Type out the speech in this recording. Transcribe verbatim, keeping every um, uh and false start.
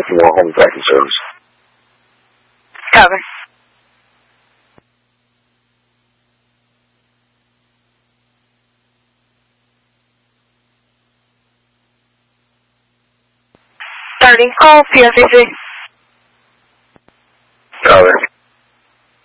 fifty more home tracking service. Copy. Starting call, P F C C.